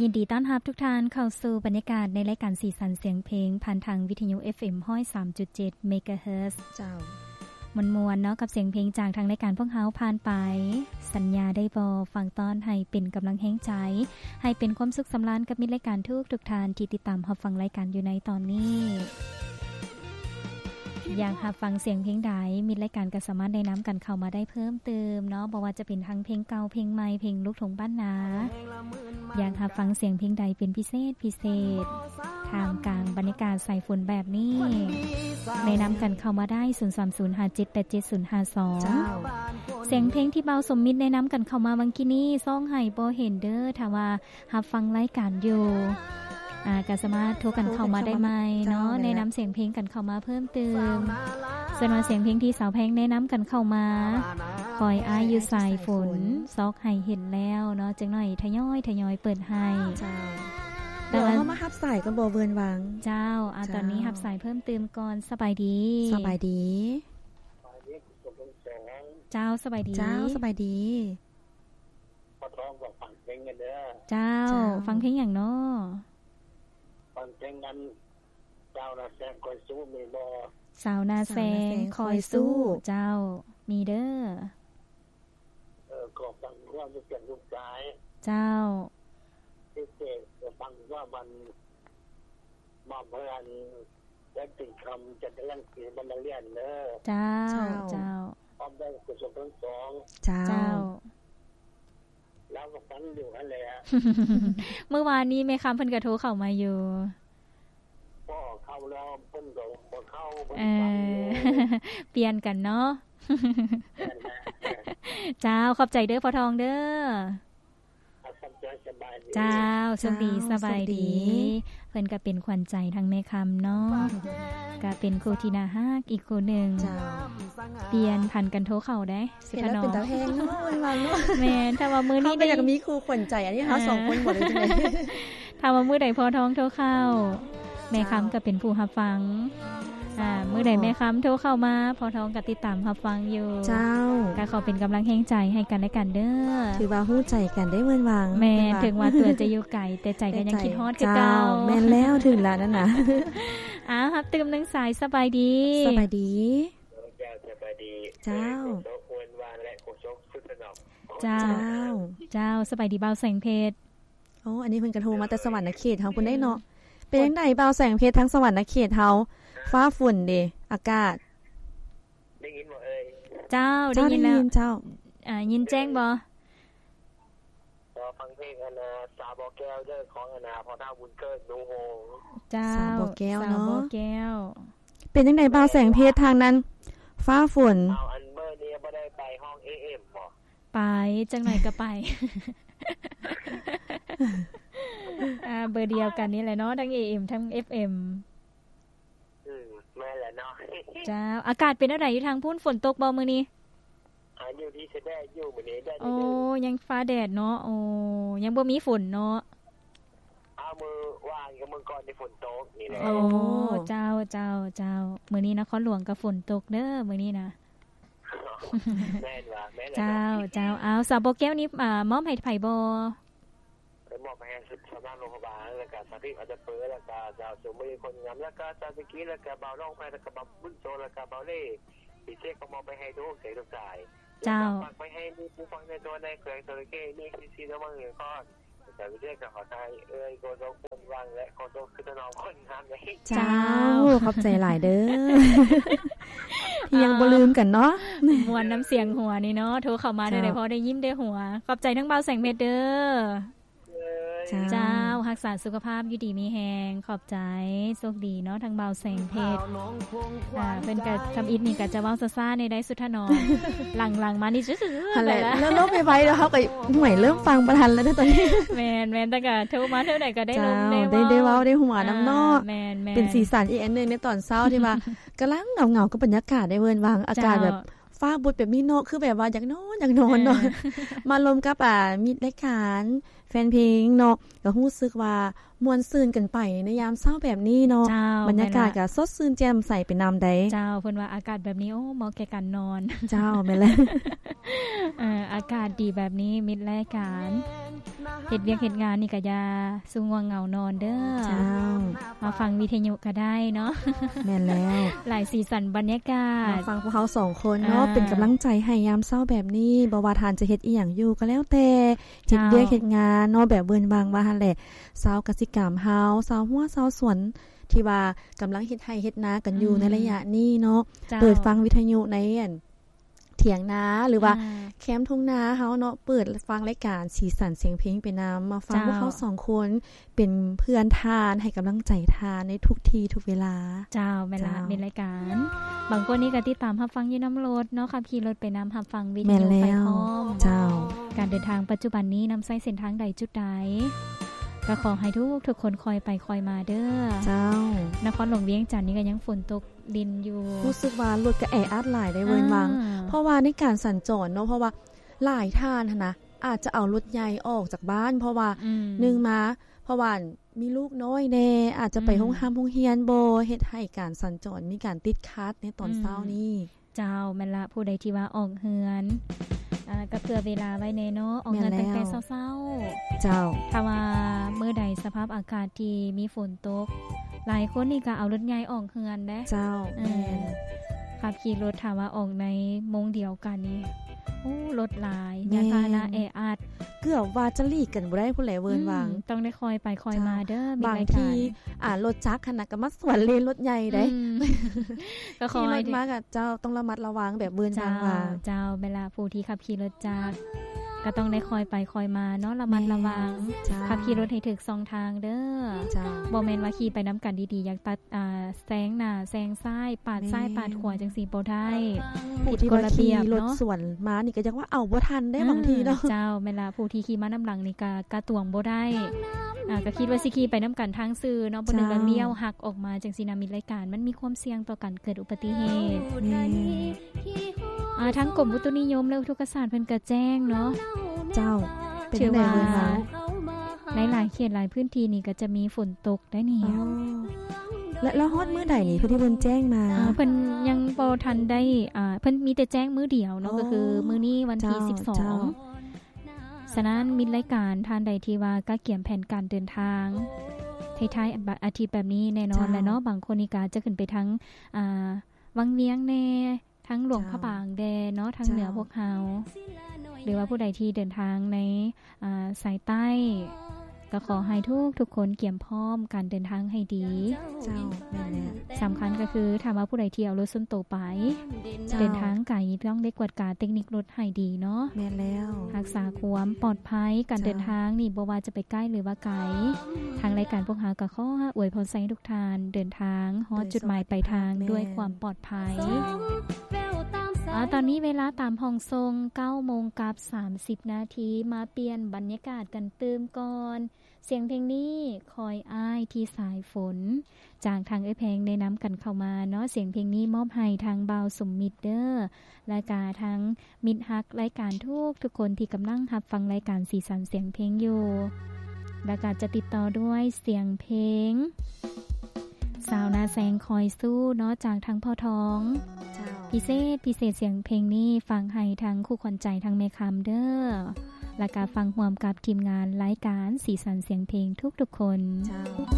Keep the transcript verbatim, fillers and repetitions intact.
ยินดีต้อนรับทุกท่านเข้าสู่บรรยากาศในรายการสีสันเสียงเพลงผ่านทางวิทยุ เอฟ เอ็ม หนึ่งศูนย์สามจุดเจ็ด เมกะเฮิรตซ์เจ้ามวลๆเนาะกับเสียงเพลงจากทางรายการพวกเฮาผ่านไปสัญญาได้บ่ฟังต้อนให้เป็นกำลังแห่งใจให้เป็นความสุขสำราญกับมิตรรายการทุกทุกท่านที่ติดตามรับฟังรายการอยู่ในตอนนี้อยากรับฟังเสียงเพลงใดมิตรรายการก็สามารถได้นํากันเข้ามาได้เพิ่มเติมเนาะบ่ว่าจะเป็นทั้งเพลงเก่าเพลงใหม่เพลงลูกทุ่งบ้านนาอยากรับฟังเสียงเพลงใดเป็นพิเศษพิเศษท่ามกลางบรรยากาศสายฝนแบบนี้แนะนํากันเข้ามาได้ศูนย์ สาม ศูนย์ ห้า เจ็ด แปด เจ็ด ศูนย์ ห้า สองเสียงเพลงที่เบาสมมิตรแนะนํากันเข้ามาวังกี้นี้ซ่องให้บ่เห็นเด้อถ้าว่ารับฟังรายการอยู่อ่าก็สามารถโทรกันเข้ามาได้ไหมเนาะแนะนําเสียงเพลงกันเข้ามาเพิ่มเติมส่วนว่าเสียงเพลงที่สาวแพงแนะนํากันเข้ามาคอยอายอยู่สายฝนซอกให้เห็นแล้วเนาะจังหน่อยทยอยทยอยเปิดให้เจ้าเดี๋ยวเฮามารับสายกันบ่เวินวังเจ้าอ่าตอนนี้รับสายเพิ่มเติมก่อนสบายดีสบายดีเจ้าสบายดีเจ้าสบายดีพอท้องก็ฟังเพลงกันเด้อเจ้าฟังเพลงหยังเนาะฟังเพลงนั้นเจ้านาแซงคอยสู้มีบ่สาวนาแซงคอยสู้เจ้ามีเด้อเออก็ฟังว่าจะเป็นลูกชายเจ้าที่เจ็บก็ฟังว่ามันมาเพื่อนได้ติดคำจะได้เล่นเสียงบรรเลียนเด้อเจ้าเจ้าพร้อมได้กุศลทั้งสองเจ้าแล้วก็ฟังอยู่นั่นแหละเมื่อวานนี้แม่คำเพิ่นก็โทรเข้ามาอยู่ก็เข้าแล้วเพิ่นก็บ่เข้าเพิ่นฟังอยู่เปลี่ยนกันเนาะเจ้าขอบใจเด้อพ่อทองเด้อเจ้าสวัสดีสบายดีเพิ่นก็เป็นขวัญใจทั้งแม่คำเนาะก็เป็นครูที่น่าฮักอีกคนนึงเจ้าเปลี่ยนพันกันโทรเข้าได้สิทน้องเป็นตาแพงเนาะว่าเนาะแม่นถ้าว่ามื้อนี้ได้อยากมีครูขวัญใจอันนี้เฮาสองคนบ่ได้จังได๋ถ้าว่ามื้อใดพ่อทองโทรเข้าแม่คำก็เป็นผู้รับฟังอ่ามื้อใดแม่คำโทรเข้ามาพ่อทองก็ติดตามรับฟังอยู่เจ้าก็ขอเป็นกำลังแห่งใจให้กันและกันเด้อถือว่าฮู้ใจกันได้เวินวังแม่นถึงว่าตัวจะอยู่ไกลแต่ใจก็ยังคิดฮอดคือเก่าแม่นแล้วถึงแล้วนั่นน่ะอ้าวครับตื่มนึงสายสบายดีสบายดีเจ้าสบายดีเจ้าโชควรวานและโคชกสุดสนอกเจ้าเจ้าสบายดีบ่าวแสงเพชรโอ้อันนี้เพิ่นก็โทรมาแต่สวรรค์เขตเฮาพุ่นได้เนาะเป็นจังได๋บ่าวแสงเพชรทั้งสวรรค์เขตเฮาฟ้าฝนเด้อากาศได้ยินบ่เอ่ยเจ้าได้ยินแล้วเจ้าอ่ายินแจ้งบ่ก็ฟังเพลงอันน่ะสาวบ่แก้วเด้อของอันน่ะพ่อดาวบุญเกิดดูโหเจ้าสาวบ่แก้วเนาะสาวบ่แก้วเป็นจังได๋บ่าวแสงเพชรทางนั้นฟ้าฝนเอาอันเบอร์นี้บ่ได้ไปห้อง เอ เอ็ม บ่ไปจังไหนก็ไปอ่าเบอร์เดียวกันนี่แหละเนาะทั้ง เอ เอ็ม ทั้ง เอฟ เอ็มอืมแม่นแหละเนาะเจ้าอากาศเป็นจังไดอยู่ทางพุ่นฝนตกบ่มื้อนี้อ่าอยู่ที่แดดอยู่มื้อนี้แดดโอ้ยังฟ้าแดดเนาะโอ้ยังบ่มีฝนเนาะอ้าวมื้อวานกับมื้อก่อนนี่ฝนตกนี่แหละโอ้เจ้าเจ้าเจ้ามื้อนี้นครหลวงก็ฝนตกเด้อมื้อนี้นะแม่นว่าแม่นเจ้าเจ้าเอาสาวบ่แก้วนี่อ่ามอบให้ไผบ่ไปมอบให้สุดสำนักโรงพยาบาลแล้วก็สาธิตอาจจะเปิดแล้วก็เจ้าสมุยคนงามแล้วก็เจ้าตะกี้แล้วก็บ่าวน้องไปแล้วก็บ่าวบุญโซแล้วก็บ่าวเล่พิเศษก็มอบไปให้ทุกเสทุกสายเจ้าฝากไปให้ผู้ฟังในตัวในเคยตัวเก้นี่ซีๆระวังอยู่ก่อนแต่วิเศษก็ขอใจเอ้ยโกโซคนวังและโกโซคือน้องคนงามเลยเจ้าขอบใจหลายเด้อยังบ่ลืมกันเนาะม่วนน้ำเสียงหัวนี่เนาะโทรเข้ามาได้ๆพอได้ยิ้มได้หัวขอบใจทั้งบ่าวแสงเพชรเด้อเจ้ารักษาสุขภาพอยู่ดีมีแฮงขอบใจโชคดีเนาะทางบ่าวแสงเพชรอ่าเพิ่นก็ทำอิฐนี่ก็จะเว้าซ่าๆในได้สุดถนอมหลังๆมานี่ซื่อๆแล้วแล้วลบไปไว้แล้วเฮาก็ห่วยเริ่มฟังบ่ทันแล้วตอนนี้แม่นๆแต่ก็โทรมาเท่าใดก็ได้ลมได้ได้ได้เว้าได้หัวน้ำนอกแม่นๆเป็นสีสันอีกอันนึงในตอนเช้าที่ว่ากำลังเหงาๆกับบรรยากาศได้เวินวางอากาศแบบฟ้าบุดแบบมีนกคือแบบว่าอยากนอนอยากนอนเนาะมาลมกับอ่ามิตรรายการแฟนเพลงเนาะก็รู้สึกว่าม่วนซื่นกันไปในยามเช้าแบบนี้เนาะบรรยากาศก็สดชื่นแจ่มใสเป็นนำใดเจ้าเพิ่นว่าอากาศแบบนี้โอ้เหมาะแก่การนอนเจ้าแม่นแล้วเอ่ออากาศดีแบบนี้มิตรรายการเฮ็ดเวียกเฮ็ดงานนี่ก็อย่าสุง่วงเหงานอนเด้อเจ้ามาฟังวิทยุก็ได้เนาะแม่นแล้วหลายสีสันบรรยากาศมาฟังพวกเขาสองคนเนาะเป็นกำลังใจให้ยามเช้าแบบนี้บ่ว่าทานจะเฮ็ดอีหยังอยู่ก็แล้วแต่เฮ็ดเวียกเฮ็ดงานเนาะแบบเบิ่นบางว่าหั่นแหละชาวกสิกรรมเฮาชาวหัวชาวสวนที่ว่ากำลังเฮ็ดไร่เฮ็ดนากันอยู่ในระยะนี้เนาะเปิดฟังวิทยุในอันเถียงนาหรือว่าแคมป์ทุ่งนาเฮาเนาะเปิดฟังรายการสีสันเสียงเพลงไปนำมาฟังพวกเขาสองคนเป็นเพื่อนทานให้กำลังใจทานในทุกทีทุกเวลาเจ้าเวลาเป็นรายการบางคนนี่ก็ติดตามรับฟังอยู่น้ำรถเนาะขับขี่รถไปนำรับฟังวิทยุไปพร้อมเจ้าการเดินทางปัจจุบันนี้นำใช้เส้นทางใดจุดใดก็ขอให้ทุกทุกคนคอยไปคอยมาเด้อเจ้านครหลวงเวียงจันทน์นี่ก็ยังฝนตกดินอยู่รู้สึกว่ารถก็แออัดหลายได้เวินวังเพราะว่าในการสัญจรเนาะเพราะว่าหลายท่านนะอาจจะเอารถใหญ่ออกจากบ้านเพราะว่านึงมาเพราะว่ามีลูกน้อยแน่อาจจะไปโรงหามโรงเรียนบ่เฮ็ดให้การสัญจรมีการติดขัดในตอนเช้านี้เจ้าแม่นละผู้ใดที่ว่าออกเฮือนอ่าก็เผื่อเวลาไว้แน่เนาะออกเงินตั้งแต่เช้าๆเจ้าถ้าว่ามื้อใดสภาพอากาศที่มีฝนตกหลายคนนี่ก็เอารถใหญ่ออกเฮือนเด้เจ้าแม่นขับขี่รถถ้าว่าออกในโมงเดียวกันนี่โอ้รถหลายยานพาหนะแออัดเกือบว่าจะหลีกกันบ่ได้ผู้แลเวินวางต้องได้คอยไปคอยมาเด้อมีบางทีอ่ารถจักรขนาดก็มาสวนเลนรถใหญ่ได้ก็คอยรถมากับเจ้าต้องระมัดระวังแบบเวินวางว่าเจ้าเวลาผู้ที่ขับขี่รถจักรก็ต้องได้คอยไปคอยมาเนาะระมัดระวังขับขี่รถให้ถูกช่องทางเด้อบ่แม่นว่าขี่ไปนำกันดีๆอยากตัดอ่าแซงหน้าแซงซ้ายปาดซ้ายปาดขวาจังซี่บ่ได้ผิดกฎระเบียบเนาะรถสวนมานี่ก็จังว่าเอาบ่ทันได้บางทีเนาะเจ้าเวลาผู้ที่ขี่มานำหลังนี่ก็กระตวงบ่ได้อ่าก็คิดว่าสิขี่ไปนำกันทางซื่อเนาะบ่นึงแล้วเลี้ยวหักออกมาจังซี่นะมีรายการมันมีความเสี่ยงต่อการเกิดอุบัติเหตุอ่าทั้งกรมอุตุนิยมและอุทกศาสตร์เพิ่นก็แจ้งเนาะเจ้าเป็นจังได๋เบิ่งว่าหลายๆเขตหลายพื้นที่นี่ก็จะมีฝนตกได้นี่และแล้วฮอดมื้อใดนี่เพิ่นที่เพิ่นแจ้งมาเพิ่นยังบ่ทันได้อ่าเพิ่นมีแต่แจ้งมื้อเดียวเนาะก็คือมื้อนี้วันที่สิบสองฉะนั้นมีรายการท่านใดที่ว่าก็เกี่ยมแผนการเดินทางท้ายๆอาทิตย์แบบนี้แน่นอนแหละเนาะบางคนนี่ก็จะขึ้นไปทั้งอ่าวังเวียงแน่ทั้งหลวงพระบางแดเนาะทางเหนือพวกเฮาหรือว่าผู้ใดที่เดินทางในอ่าสายใต้ก็ขอให้ทุกทุกคนเกี่ยมพร้อมการเดินทางให้ดีเจ้าแม่นแล้วสำคัญก็คือถ้าว่าผู้ใดที่เอารถส่วนตัวไปเดินทางไกลต้องได้กวดกาเทคนิครถให้ดีเนาะแม่นแล้วรักษาความปลอดภัยการเดินทางนี่บ่ว่าจะไปใกล้หรือว่าไกลทางรายการพวกเฮาก็ขออวยพรให้ทุกท่านเดินทางฮอดจุดหมายปลายทางด้วยความปลอดภัยอ่าตอนนี้เวลาตามห้องทรง เก้าโมงกับสามสิบนาทีมาเปลี่ยนบรรยากาศกันเติมก่อนเสียงเพลงนี้คอยอ้ายที่สายฝนจากทางเอ้ยเพลงได้นํากันเข้ามาเนาะเสียงเพลงนี้มอบให้ทางบ่าวสมมิตรเด้อและก็ทั้งมิตรฮักรายการทุกทุกคนที่กำลังรับฟังรายการสีสันเสียงเพลงอยู่และก็จะติดต่อด้วยเสียงเพลงสาวนาแสงคอยสู้เนาะจากทางพ่อท้องพิเศษพิเศษเสียงเพลงนี้ฟังให้ทั้งคู่ขวัญใจทั้งแม่คำเด้อและก็ฟังร่วมกับทีมงานรายการสีสันเสียงเพลงทุกๆคน